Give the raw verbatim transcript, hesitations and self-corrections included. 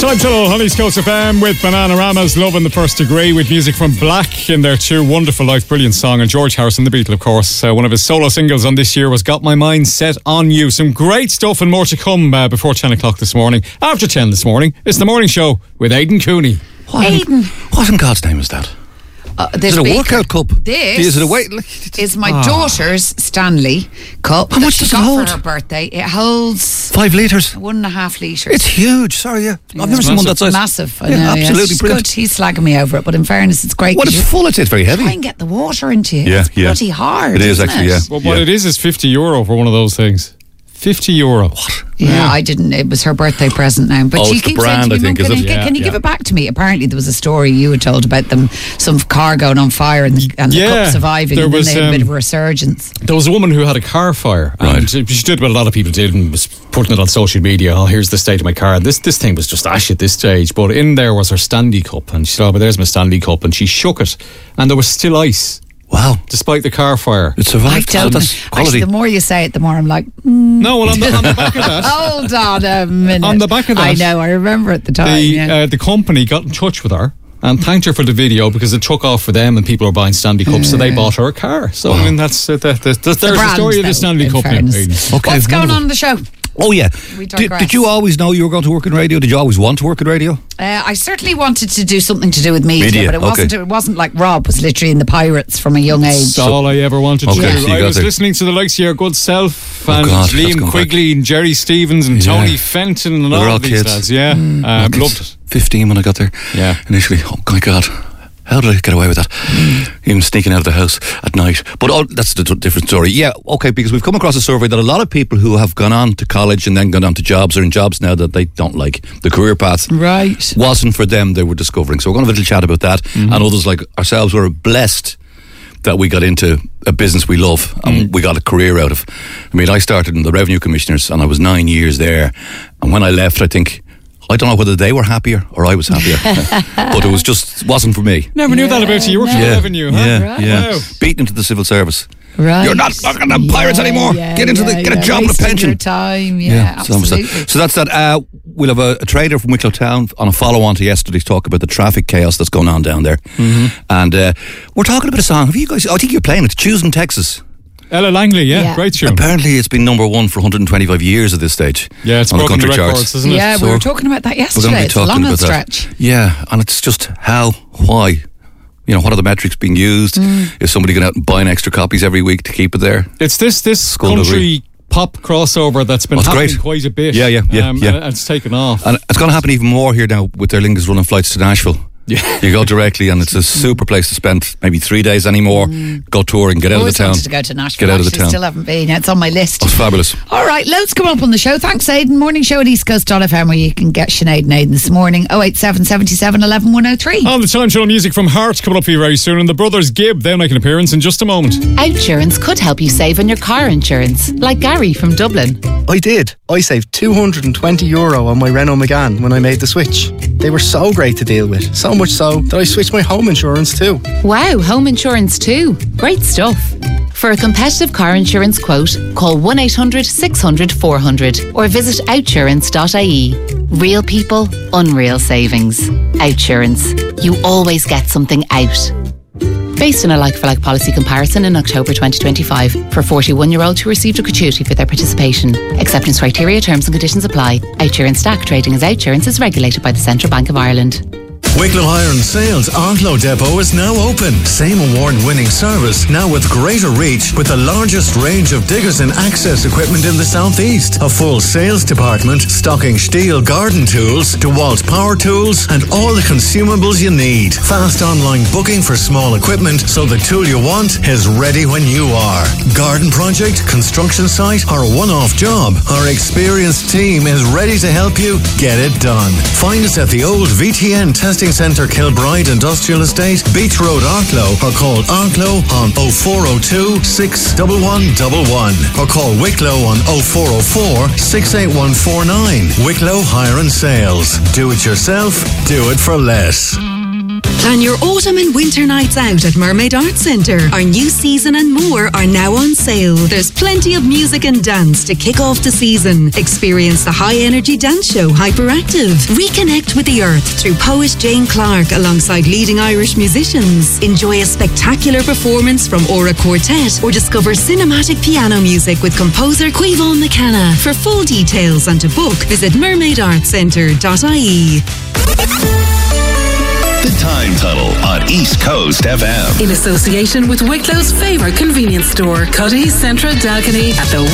Time Tunnel on East Coast F M with Bananarama's Love in the First Degree, with music from Black in their Too Wonderful Life, brilliant song, and George Harrison, the Beatle, of course. Uh, one of his solo singles on this year was Got My Mind Set on You. Some great stuff and more to come uh, before ten o'clock this morning. After ten this morning, it's the morning show with Aidan Cooney. What Aidan. In, what in God's name is that? Uh, is it a workout cup? This is it a weight? is my oh. daughter's Stanley cup. How much she does got it hold? For her birthday, it holds five litres. One and a half litres. It's huge. Sorry, yeah, yeah. I've never seen one that size. Massive. I yeah, know, absolutely yeah. brilliant. Good. He's slagging me over it, but in fairness, it's great. Well, it's full. It's very heavy. Try and get the water into you. Yeah, it's yeah. bloody hard. It is isn't actually. it? Yeah. Well, what yeah. it is is fifty euro for one of those things. fifty euro. What? Yeah, Yeah. I didn't. It was her birthday present now. But Oh, she it's the keeps brand, saying to I me, think, Mum, is can, it? you, Yeah, can you yeah. give it back to me? Apparently there was a story you had told about them, some car going on fire and the, and the Yeah, cup surviving, there and then was, they had a bit um, of a resurgence. There was a woman who had a car fire, Right. and she did what a lot of people did and was putting it on social media. Oh, here's the state of my car. This this thing was just ash at this stage, but in there was her Stanley cup, and she said, oh, but there's my Stanley cup, and she shook it, and there was still ice, Wow. despite the car fire. It I survived. don't. That's quality. Actually, the more you say it, the more I'm like, mm, No, well, on the, on the back of that, hold on a minute. On the back of that, I know. I remember at the time. the yeah. uh, the company got in touch with her and thanked her for the video because it took off for them and people are buying Stanley cups, so they bought her a car. So I mean, that's uh, the, the, the, there's the, brand, story of though, the Stanley in Cup. fairness. Aidan. Okay, What's going wonderful. on in the show? Oh yeah. We Did, digress. did you always know you were going to work in radio? Did you always want to work in radio? Uh, I certainly wanted to do something to do with media, Media, but it wasn't. okay. It wasn't like Rob was literally in the Pirates from a young age. That's all I ever wanted to Okay, do. so you I got was there. listening to the likes of your good self Oh, and God, that's Liam gone Quigley and Jerry Stevens and Yeah. Tony Fenton and We were all all of these kids. lads. Yeah, um, Like, loved it. fifteen when I got there. Yeah. Initially, oh my God, how did I get away with that? Even sneaking out of the house at night. But oh, that's a d- different story. Yeah, okay, because we've come across a survey that a lot of people who have gone on to college and then gone on to jobs are in jobs now that they don't like. The career path Right. wasn't for them, they were discovering. So we're going to have a little chat about that. Mm-hmm. And others like ourselves were blessed that we got into a business we love and Mm. we got a career out of. I mean, I started in the Revenue Commissioners and I was nine years there. And when I left, I think, I don't know whether they were happier or I was happier. But it was just, wasn't for me. Never knew that about you. You worked for Yeah, Revenue, huh? yeah, Right. yeah. Wow. Beaten into the civil service. Right. You're not fucking the pirates Yeah, anymore. yeah, Get into yeah, the, get yeah. a job and a Wasting pension. your time. Yeah, so, that was absolutely. that. So that's that. Uh, we'll have a, a trader from Wicklow Town on a follow-on to yesterday's talk about the traffic chaos that's going on down there. Mm-hmm. And uh, we're talking about a song. Have you guys? I think you're playing it. Choosing Texas. Ella Langley, yeah, Yeah. great tune. Apparently, it's been number one for one hundred twenty-five years at this stage. Yeah, it's on the broken the country records, charts. isn't it? Yeah, So we were talking about that We're going to yesterday. be It's a talking long about old that. stretch. Yeah, and it's just how, why, you know, what are the metrics being used? Mm. Is somebody going out and buying extra copies every week to keep it there? It's this this Skullduggery. country pop crossover that's been Oh, it's happening great. quite a bit. Yeah, yeah, yeah, um, yeah. And it's taken off. And it's going to happen even more here now with Aer Lingus running flights to Nashville. Yeah. You go directly and it's a super place to spend maybe three days anymore. Go touring, get out of Always the town. wanted to go to Nashville. Get out of the actually, town. Still haven't been. Yeah, it's on my list. Oh, it's fabulous. All right, loads coming up on the show. Thanks, Aidan. Morning show at East Coast dot F M where you can get Sinead and Aidan this morning. oh eight seven, seven seven, one one, one oh three. On the Time Channel music from Heart coming up for you very soon, and the brothers Gibb, they'll make an appearance in just a moment. Outsurance could help you save on your car insurance, like Gary from Dublin. I did. I saved two hundred twenty euro on my Renault Megane when I made the switch. They were so great to deal with, so much so that I switched my home insurance too. Wow, home insurance too. Great stuff. For a competitive car insurance quote, call one eight hundred, six hundred, four hundred or visit outsurance dot I E. Real people, unreal savings. Outsurance. You always get something out. Based on a like-for-like policy comparison in October twenty twenty-five for forty-one-year-olds who received a gratuity for their participation. Acceptance criteria, terms and conditions apply. Outsurance Stack trading as Outsurance is regulated by the Central Bank of Ireland. Wicklow Hire and Sales Arklow Depot is now open. Same award-winning service, now with greater reach, with the largest range of diggers and access equipment in the southeast. A full sales department stocking Stihl garden tools, DeWalt power tools, and all the consumables you need. Fast online booking for small equipment, so the tool you want is ready when you are. Garden project, construction site, or a one-off job, our experienced team is ready to help you get it done. Find us at the old V T N Testing Centre Kilbride Industrial Estate, Beach Road, Arklow, or call Arklow on oh four oh two, six one one one one, or call Wicklow on oh four oh four, six eight one four nine. Wicklow Hire and Sales. Do it yourself, do it for less. Plan your autumn and winter nights out at Mermaid Arts Centre. Our new season and more are now on sale. There's plenty of music and dance to kick off the season. Experience the high-energy dance show Hyperactive. Reconnect with the earth through poet Jane Clark alongside leading Irish musicians. Enjoy a spectacular performance from Aura Quartet or discover cinematic piano music with composer Quivon McKenna. For full details and to book, visit mermaid arts centre dot I E. The Time Tunnel on East Coast F M. In association with Wicklow's favourite convenience store, Cuddy's Centra Dalkeny at the